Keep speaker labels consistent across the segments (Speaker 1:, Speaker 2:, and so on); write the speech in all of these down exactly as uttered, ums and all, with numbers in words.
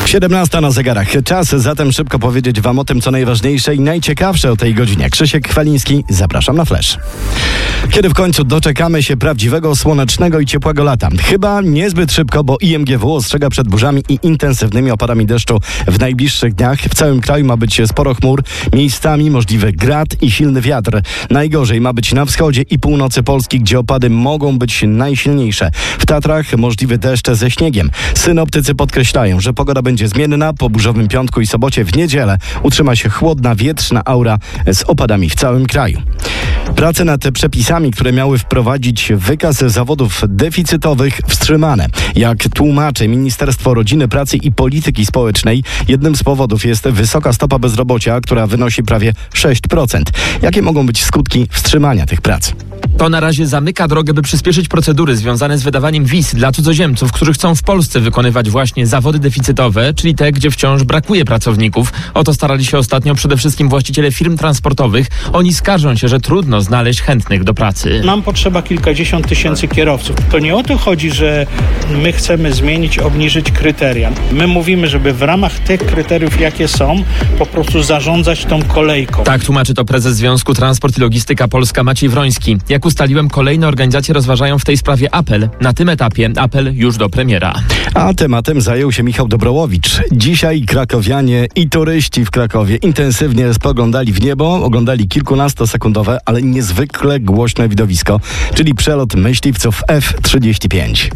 Speaker 1: siedemnasta na zegarach. Czas zatem szybko powiedzieć wam o tym, co najważniejsze i najciekawsze o tej godzinie. Krzysiek Chwaliński, zapraszam na Flash. Kiedy w końcu doczekamy się prawdziwego, słonecznego i ciepłego lata? Chyba niezbyt szybko, bo I M G W ostrzega przed burzami i intensywnymi opadami deszczu w najbliższych dniach. W całym kraju ma być sporo chmur, miejscami możliwy grad i silny wiatr. Najgorzej ma być na wschodzie i północy Polski, gdzie opady mogą być najsilniejsze. W Tatrach możliwy deszcz ze śniegiem. Synoptycy podkreślają, że pogoda będzie zmienna. Po burzowym piątku i sobocie w niedzielę utrzyma się chłodna, wietrzna aura z opadami w całym kraju. Prace nad przepisami, które miały wprowadzić wykaz zawodów deficytowych, wstrzymane. Jak tłumaczy Ministerstwo Rodziny, Pracy i Polityki Społecznej, jednym z powodów jest wysoka stopa bezrobocia, która wynosi prawie sześć procent. Jakie mogą być skutki wstrzymania tych prac?
Speaker 2: To na razie zamyka drogę, by przyspieszyć procedury związane z wydawaniem wiz dla cudzoziemców, którzy chcą w Polsce wykonywać właśnie zawody deficytowe, czyli te, gdzie wciąż brakuje pracowników. O to starali się ostatnio przede wszystkim właściciele firm transportowych. Oni skarżą się, że trudno znaleźć chętnych do pracy.
Speaker 3: Nam potrzeba kilkadziesiąt tysięcy kierowców. To nie o to chodzi, że my chcemy zmienić, obniżyć kryteria. My mówimy, żeby w ramach tych kryteriów, jakie są, po prostu zarządzać tą kolejką.
Speaker 2: Tak tłumaczy to prezes Związku Transport i Logistyka Polska Maciej Wroński. Jak ustaliłem, kolejne organizacje rozważają w tej sprawie apel. Na tym etapie apel już do premiera.
Speaker 1: A tematem zajął się Michał Dobrołowicz. Dzisiaj krakowianie i turyści w Krakowie intensywnie spoglądali w niebo, oglądali kilkunastosekundowe, ale niezwykle głośne widowisko, czyli przelot myśliwców F trzydzieści pięć.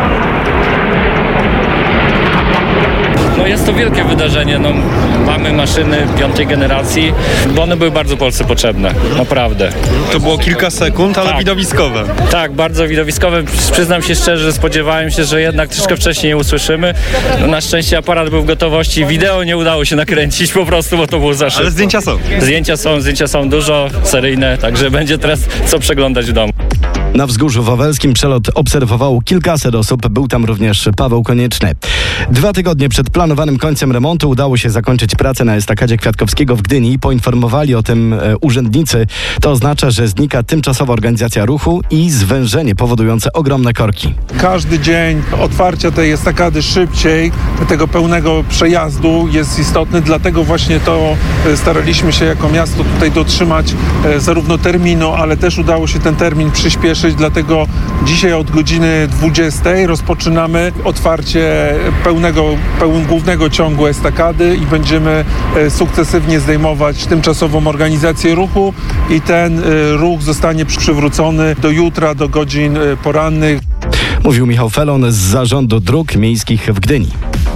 Speaker 4: No jest to wielkie wydarzenie, no, mamy maszyny piątej generacji, bo one były bardzo Polsce potrzebne, naprawdę.
Speaker 5: To było kilka sekund, ale
Speaker 4: tak.
Speaker 5: widowiskowe.
Speaker 4: Tak, bardzo widowiskowe. Przyznam się szczerze, że spodziewałem się, że jednak troszkę wcześniej je usłyszymy. No, na szczęście aparat był w gotowości, wideo nie udało się nakręcić po prostu, bo to było za szybko.
Speaker 5: Ale zdjęcia są.
Speaker 4: Zdjęcia są, zdjęcia są dużo, seryjne, także będzie teraz co przeglądać w domu.
Speaker 1: Na Wzgórzu Wawelskim przelot obserwowało kilkaset osób, był tam również Paweł Konieczny. Dwa tygodnie przed planowanym końcem remontu udało się zakończyć pracę na estakadzie Kwiatkowskiego w Gdyni. Poinformowali o tym e, urzędnicy. To oznacza, że znika tymczasowa organizacja ruchu i zwężenie powodujące ogromne korki.
Speaker 6: Każdy dzień otwarcia tej estakady szybciej, tego pełnego przejazdu jest istotny, dlatego właśnie to staraliśmy się jako miasto tutaj dotrzymać e, zarówno terminu, ale też udało się ten termin przyspieszyć. Dlatego dzisiaj od godziny dwudziestej rozpoczynamy otwarcie pełnego, pełnego głównego ciągu estakady i będziemy sukcesywnie zdejmować tymczasową organizację ruchu i ten ruch zostanie przywrócony do jutra, do godzin porannych.
Speaker 1: Mówił Michał Felon z Zarządu Dróg Miejskich w Gdyni.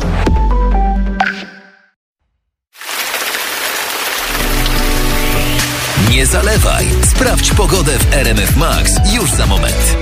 Speaker 7: Nie zalewaj. Sprawdź pogodę w R M F Max już za moment.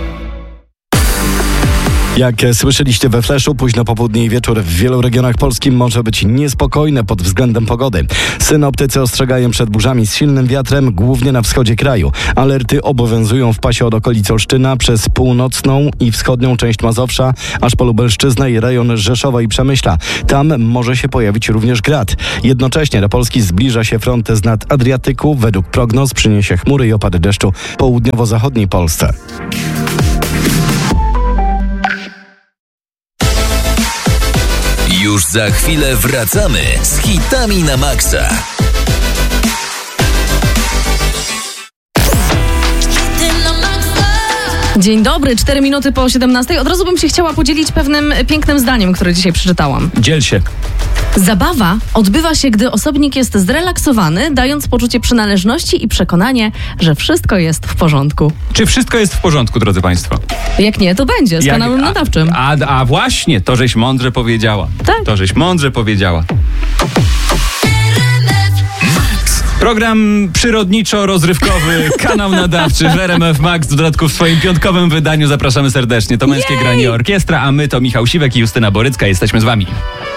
Speaker 1: Jak słyszeliście we Flashu, późno popołudnie i wieczór w wielu regionach Polski może być niespokojne pod względem pogody. Synoptycy ostrzegają przed burzami z silnym wiatrem, głównie na wschodzie kraju. Alerty obowiązują w pasie od okolic Olsztyna przez północną i wschodnią część Mazowsza, aż po Lubelszczyznę i rejon Rzeszowa i Przemyśla. Tam może się pojawić również grad. Jednocześnie do Polski zbliża się front z nad Adriatyku. Według prognoz przyniesie chmury i opady deszczu w południowo-zachodniej Polsce.
Speaker 7: Już za chwilę wracamy z hitami na maksa.
Speaker 8: Dzień dobry, cztery minuty po siedemnastej. Od razu bym się chciała podzielić pewnym pięknym zdaniem, które dzisiaj przeczytałam.
Speaker 2: Dziel się.
Speaker 8: Zabawa odbywa się, gdy osobnik jest zrelaksowany, dając poczucie przynależności i przekonanie, że wszystko jest w porządku.
Speaker 9: Czy wszystko jest w porządku, drodzy Państwo?
Speaker 8: Jak nie, to będzie z
Speaker 9: Jak,
Speaker 8: kanałem
Speaker 9: a,
Speaker 8: nadawczym.
Speaker 9: A, a właśnie, to żeś mądrze powiedziała.
Speaker 8: Tak.
Speaker 9: To żeś mądrze powiedziała. Program przyrodniczo-rozrywkowy, kanał nadawczy w R M F Max, w dodatku w swoim piątkowym wydaniu. Zapraszamy serdecznie. To Męskie Granie Orkiestra, a my to Michał Siwek i Justyna Borycka. Jesteśmy z Wami.